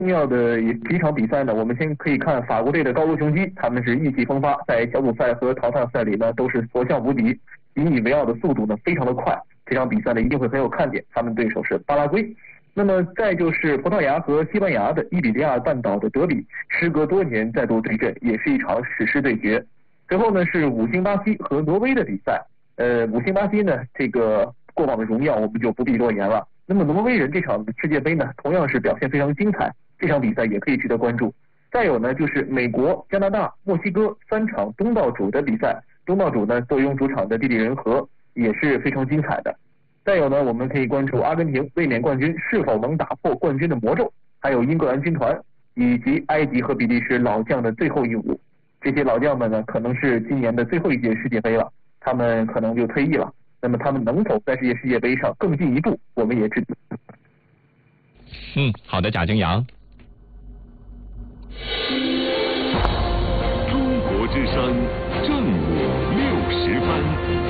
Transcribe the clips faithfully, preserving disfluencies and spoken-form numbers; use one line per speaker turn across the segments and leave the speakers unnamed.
重要的几场比赛呢，我们先可以看法国队的高卢雄鸡，他们是意气风发，在小组赛和淘汰赛里呢都是所向无敌，引以为傲的速度呢非常的快。这场比赛呢一定会很有看点，他们对手是巴拉圭。那么再就是葡萄牙和西班牙的伊比利亚半岛的德比，时隔多年再度对阵，也是一场史诗对决。最后呢是五星巴西和挪威的比赛，呃，五星巴西呢这个过往的荣耀我们就不必多言了。那么挪威人这场世界杯呢同样是表现非常精彩，这场比赛也可以值得关注。再有呢就是美国、加拿大、墨西哥三场东道主的比赛，东道主呢都用主场的地利人和，也是非常精彩的。再有呢，我们可以关注阿根廷卫冕冠军是否能打破冠军的魔咒，还有英格兰军团以及埃及和比利时老将的最后一舞。这些老将们呢，可能是今年的最后一届世界杯了，他们可能就退役了。那么他们能否在这届世界杯上更进一步，我们也知道。
嗯，好的，贾京阳。
中国之声正午六十分。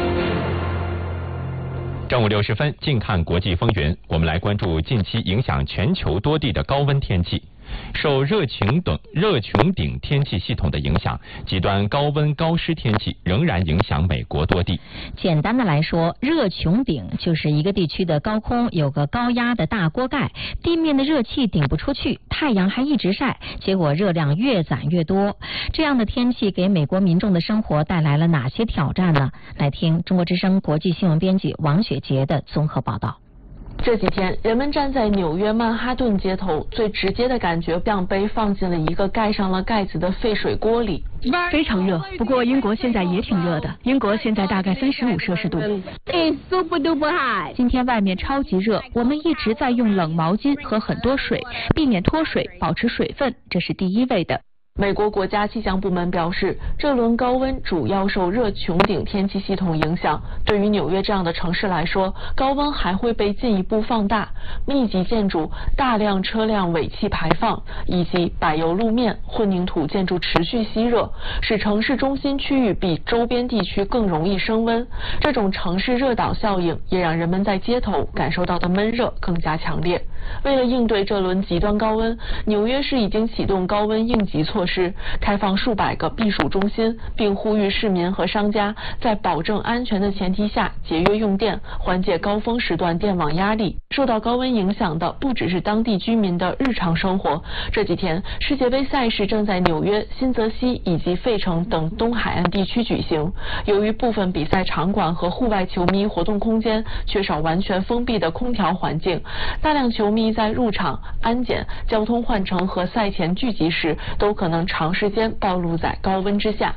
正午六十分，近看国际风云，我们来关注近期影响全球多地的高温天气。受热穹等热穹顶天气系统的影响，极端高温高湿天气仍然影响美国多地。
简单的来说，热穹顶就是一个地区的高空有个高压的大锅盖，地面的热气顶不出去，太阳还一直晒，结果热量越攒越多。这样的天气给美国民众的生活带来了哪些挑战呢？来听中国之声国际新闻编辑王雪杰的综合报道。
这几天，人们站在纽约曼哈顿街头，最直接的感觉像被放进了一个盖上了盖子的沸水锅里。
非常热，不过英国现在也挺热的，英国现在大概三十五摄氏度。今天外面超级热，我们一直在用冷毛巾和很多水，避免脱水，保持水分，这是第一位的。
美国国家气象部门表示，这轮高温主要受热穹顶天气系统影响。对于纽约这样的城市来说，高温还会被进一步放大。密集建筑、大量车辆尾气排放以及柏油路面、混凝土建筑持续吸热，使城市中心区域比周边地区更容易升温。这种城市热岛效应也让人们在街头感受到的闷热更加强烈。为了应对这轮极端高温，纽约市已经启动高温应急措施，开放数百个避暑中心，并呼吁市民和商家在保证安全的前提下节约用电，缓解高峰时段电网压力。受到高温影响的不只是当地居民的日常生活。这几天，世界杯赛事正在纽约、新泽西以及费城等东海岸地区举行。由于部分比赛场馆和户外球迷活动空间缺少完全封闭的空调环境，大量球迷在入场、安检、交通换乘和赛前聚集时都可能长时间暴露在高温之下。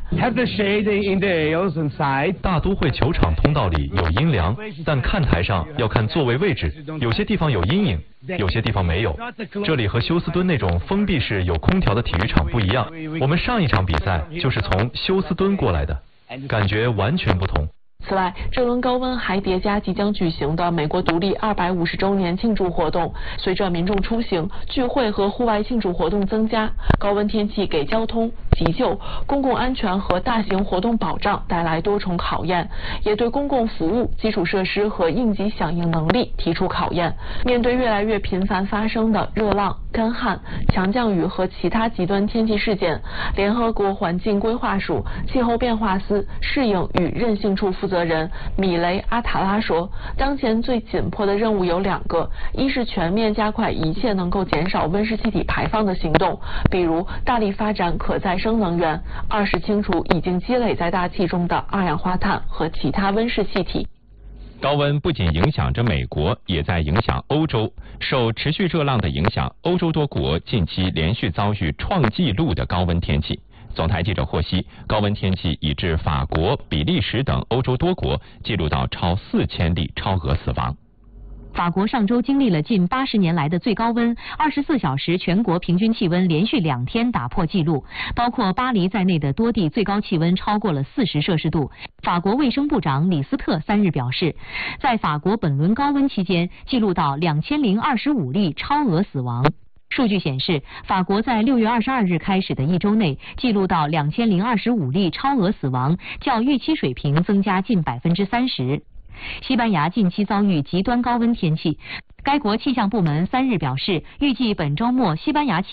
大都会球场通道里有阴凉，但看台上要看座位位置，有些地方有阴影，有些地方没有。这里和休斯敦那种封闭式有空调的体育场不一样，我们上一场比赛就是从休斯敦过来的，感觉完全不同。
此外，这轮高温还叠加即将举行的美国独立二百五十周年庆祝活动。随着民众出行、聚会和户外庆祝活动增加，高温天气给交通、急救、公共安全和大型活动保障带来多重考验，也对公共服务、基础设施和应急响应能力提出考验。面对越来越频繁发生的热浪、干旱、强降雨和其他极端天气事件，联合国环境规划署气候变化司适应与韧性处负责人米雷阿塔拉说，当前最紧迫的任务有两个，一是全面加快一切能够减少温室气体排放的行动，比如大力发展可再生能源；二是清除已经积累在大气中的二氧化碳和其他温室气体。
高温不仅影响着美国，也在影响欧洲。受持续热浪的影响，欧洲多国近期连续遭遇创纪录的高温天气。总台记者获悉，高温天气已致法国、比利时等欧洲多国记录到超四千例超额死亡。
法国上周经历了近八十年来的最高温，二十四小时全国平均气温连续两天打破纪录，包括巴黎在内的多地最高气温超过了四十摄氏度。法国卫生部长李斯特三日表示，在法国本轮高温期间，记录到两千零二十五例超额死亡。数据显示，法国在六月二十二日开始的一周内记录到两千零二十五例超额死亡，较预期水平增加近百分之三十。 西班牙近期遭遇极端高温天气，该国气象部门三日表示，预计本周末西班牙气